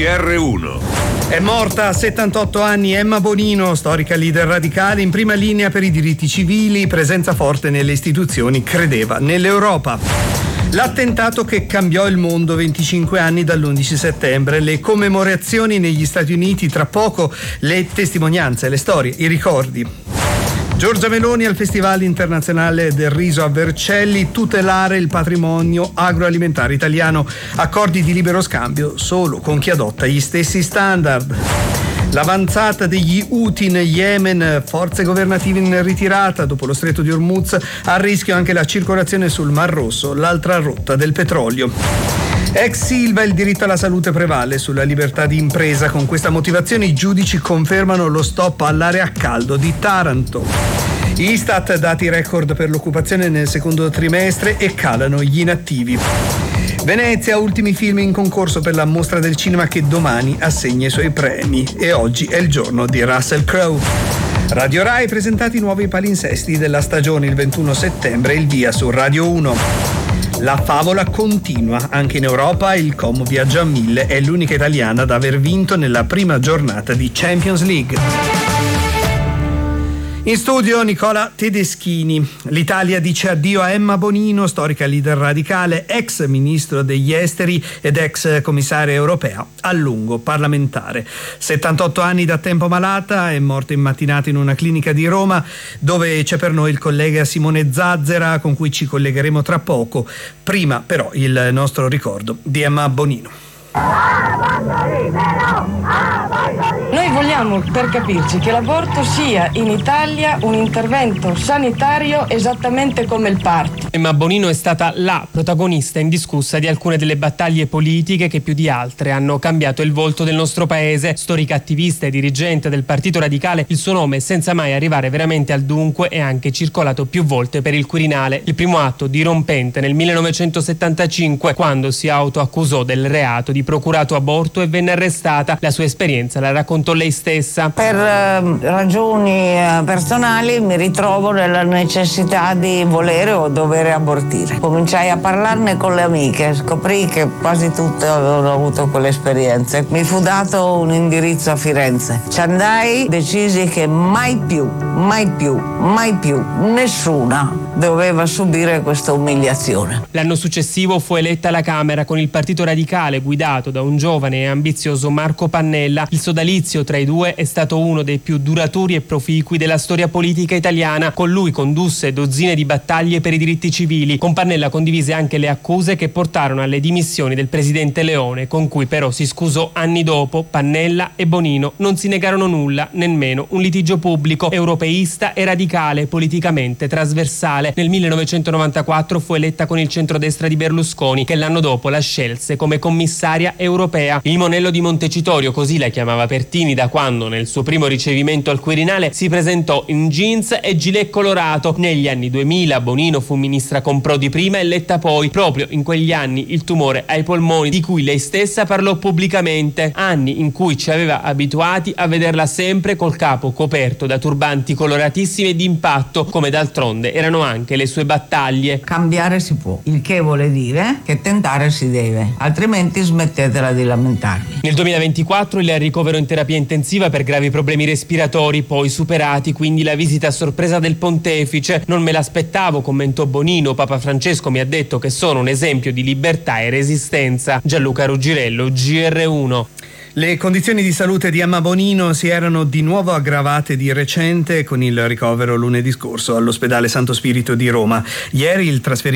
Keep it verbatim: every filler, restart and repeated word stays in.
G R uno. È morta a settantotto anni Emma Bonino, storica leader radicale in prima linea per i diritti civili, presenza forte nelle istituzioni, credeva nell'Europa. L'attentato che cambiò il mondo, venticinque anni dall'undici settembre, le commemorazioni negli Stati Uniti, tra poco le testimonianze, le storie, i ricordi. Giorgia Meloni al Festival internazionale del riso a Vercelli, tutelare il patrimonio agroalimentare italiano, accordi di libero scambio solo con chi adotta gli stessi standard. L'avanzata degli Houthi in Yemen, forze governative in ritirata dopo lo stretto di Hormuz, a rischio anche la circolazione sul Mar Rosso, l'altra rotta del petrolio. Ex Silva, il diritto alla salute prevale sulla libertà di impresa. Con questa motivazione i giudici confermano lo stop all'area a caldo di Taranto. Istat, dati record per l'occupazione nel secondo trimestre e calano gli inattivi. Venezia, ultimi film in concorso per la mostra del cinema che domani assegna i suoi premi e oggi è il giorno di Russell Crowe. Radio Rai, presentati i nuovi palinsesti della stagione il ventuno settembre, il via su Radio uno. La favola continua, anche in Europa il Como viaggia a mille, è l'unica italiana ad aver vinto nella prima giornata di Champions League. In studio Nicola Tedeschini. L'Italia dice addio a Emma Bonino, storica leader radicale, ex ministro degli esteri ed ex commissaria europea, a lungo parlamentare. settantotto anni da tempo malata, è morta in mattinata in una clinica di Roma, dove c'è per noi il collega Simone Zazzera, con cui ci collegheremo tra poco. Prima però il nostro ricordo di Emma Bonino. Noi vogliamo, per capirci, che l'aborto sia in Italia un intervento sanitario esattamente come il parto. Emma Bonino è stata la protagonista indiscussa di alcune delle battaglie politiche che più di altre hanno cambiato il volto del nostro paese. Storica attivista e dirigente del Partito Radicale, il suo nome, senza mai arrivare veramente al dunque, è anche circolato più volte per il Quirinale. Il primo atto dirompente nel millenovecentosettantacinque, quando si autoaccusò del reato di procurato aborto e venne arrestata. La sua esperienza la raccontò lei stessa. Per eh, ragioni eh, personali mi ritrovo nella necessità di volere o dover abortire. Cominciai a parlarne con le amiche, scoprì che quasi tutte avevano avuto quelle esperienze. Mi fu dato un indirizzo a Firenze. Ci andai, decisi che mai più, mai più, mai più nessuna doveva subire questa umiliazione. L'anno successivo fu eletta alla Camera con il Partito Radicale guidato da un giovane e ambizioso Marco Pannella. Il sodalizio tra i due è stato uno dei più duraturi e proficui della storia politica italiana. Con lui condusse dozzine di battaglie per i diritti civili. Con Pannella condivise anche le accuse che portarono alle dimissioni del presidente Leone, con cui però si scusò anni dopo. Pannella e Bonino non si negarono nulla, nemmeno un litigio pubblico. Europeista e radicale, politicamente trasversale. Nel millenovecentonovantaquattro fu eletta con il centrodestra di Berlusconi, che l'anno dopo la scelse come commissaria europea. Il monello di Montecitorio, così la chiamava Pertini da quando nel suo primo ricevimento al Quirinale si presentò in jeans e gilet colorato. Negli anni duemila Bonino fu ministra con Prodi prima e Letta poi. Proprio in quegli anni il tumore ai polmoni, di cui lei stessa parlò pubblicamente. Anni in cui ci aveva abituati a vederla sempre col capo coperto da turbanti coloratissimi e d'impatto, come d'altronde erano anche le sue battaglie. Cambiare si può, il che vuole dire che tentare si deve, altrimenti smettetela di lamentarvi. Nel duemilaventiquattro il ricovero in terapia intensiva per gravi problemi respiratori, poi superati, quindi la visita a sorpresa del pontefice. Non me l'aspettavo, commentò Bonino. Papa Francesco mi ha detto che sono un esempio di libertà e resistenza. Gianluca Ruggirello, G R uno. Le condizioni di salute di Emma Bonino si erano di nuovo aggravate di recente con il ricovero lunedì scorso all'ospedale Santo Spirito di Roma. Ieri il trasferimento